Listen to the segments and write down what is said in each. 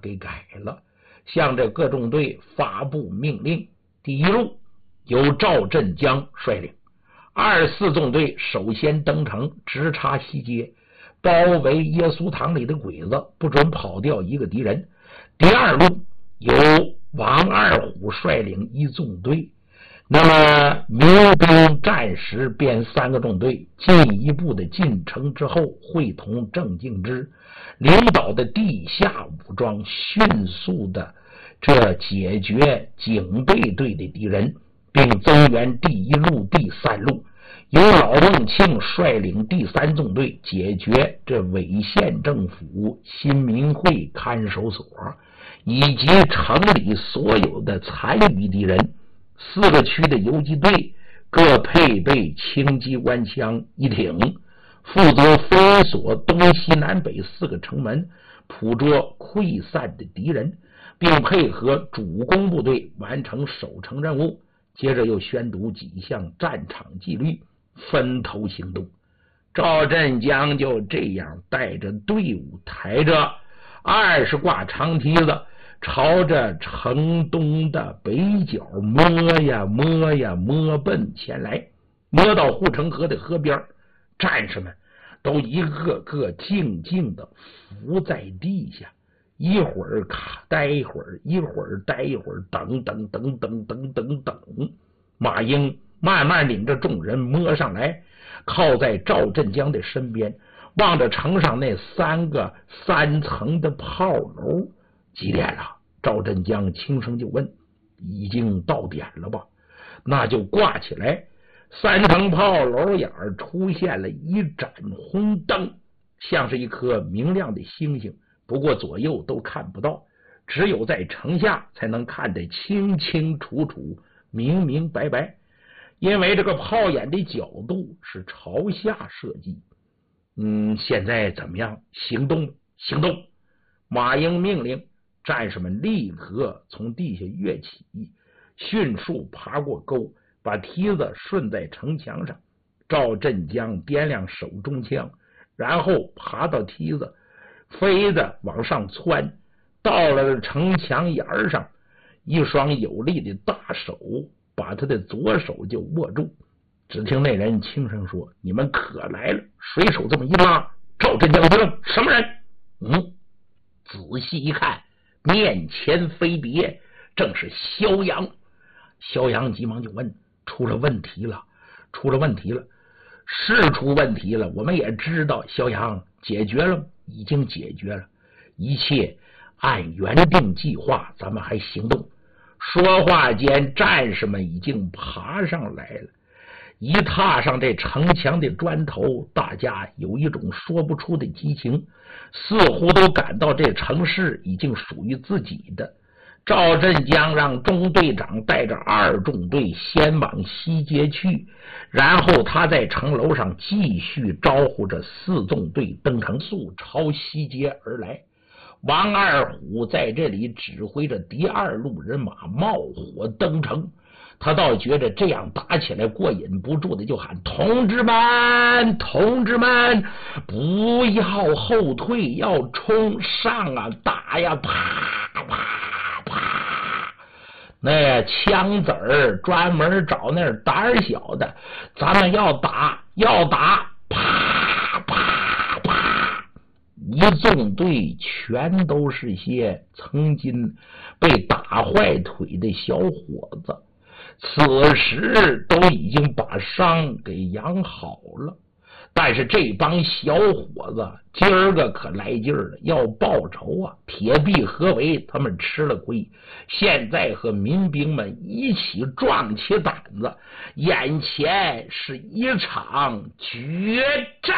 给改了，向这各纵队发布命令。第一路由赵振江率领，24纵队首先登城，直插西街，包围耶稣堂里的鬼子，不准跑掉一个敌人。第二路由王二虎率领一纵队，那么民兵战时编3个纵队，进一步的进城之后，会同郑敬之领导的地下武装，迅速的这解决警备队的敌人，并增援第一路、第3路，由老孟庆率领第3纵队解决这伪县政府新民会看守所以及城里所有的残余敌人。4个区的游击队各配备轻机关枪1挺，负责封锁东西南北4个城门，捕捉溃散的敌人，并配合主攻部队完成守城任务。接着又宣读几项战场纪律，分头行动。赵振江就这样带着队伍，抬着20挂长梯子，朝着城东的北角摸奔前来。摸到护城河的河边，战士们都一个个静静的伏在地下，一会儿待一会儿，一会儿待一会儿，等。马英慢慢领着众人摸上来，靠在赵振江的身边，望着城上那3个3层的炮楼。几点了？赵振江轻声就问。已经到点了吧？那就挂起来。3层炮楼眼出现了一盏红灯，像是一颗明亮的星星，不过左右都看不到，只有在城下才能看得清清楚楚，明明白白。因为这个炮眼的角度是朝下设计。现在怎么样？行动！马英命令，战士们立刻从地下跃起，迅速爬过沟，把梯子顺在城墙上。赵振江掂量手中枪，然后爬到梯子，飞着往上窜，到了城墙沿上，一双有力的大手把他的左手就握住。只听那人轻声说：“你们可来了！”水手这么一拉，赵振江一愣：“什么人？”仔细一看，面前飞别，正是萧阳。萧阳急忙就问：“出了问题了？”“是出问题了，我们也知道。”萧阳：“解决了？”“已经解决了，一切按原定计划，咱们还行动。”说话间，战士们已经爬上来了。一踏上这城墙的砖头，大家有一种说不出的激情，似乎都感到这城市已经属于自己的。赵振江让中队长带着2纵队先往西街去，然后他在城楼上继续招呼着4纵队登城，速朝西街而来。王二虎在这里指挥着第2路人马冒火登城。他倒觉得这样打起来过瘾，不住的就喊：“同志们，不要后退，要冲上啊，打呀，啪啪啪！”那枪子儿专门找那胆小的，咱们要打，啪啪啪！一纵队全都是些曾经被打坏腿的小伙子，此时都已经把伤给养好了。但是这帮小伙子今儿个可来劲儿了，要报仇啊！铁壁合围，他们吃了亏，现在和民兵们一起壮起胆子，眼前是一场决战。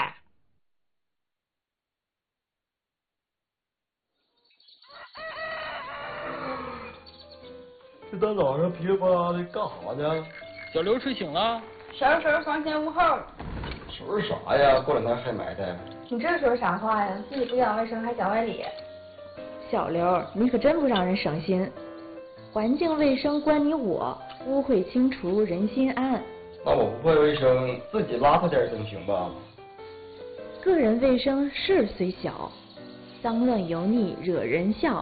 这大早上噼里啪啦的干啥呢？ 小刘睡醒了， 收拾房前屋后。 收拾啥呀？过两天还埋汰。 你这说啥话呀？自己不讲卫生还讲外理。 小刘，你可真不让人省心。环境卫生关你我，污秽清除人心安。 那我不会卫生，自己邋遢点总行吧？ 个人卫生事虽小，脏乱油腻惹人笑。